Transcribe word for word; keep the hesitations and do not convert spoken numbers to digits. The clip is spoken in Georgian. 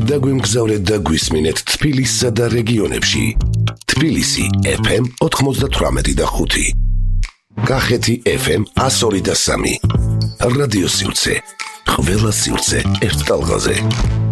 დაგვიმგზავრეთ და გვისმინეთ თბილისსა და რეგიონებში. თბილისი ეფ ემ ოთხმოცდათვრამეტი და ხუთი. კახეთი ეფ ემ εκατო ორი და სამი. რადიო სივრცე. ყველა სივრცე ერთ ტალღაზე.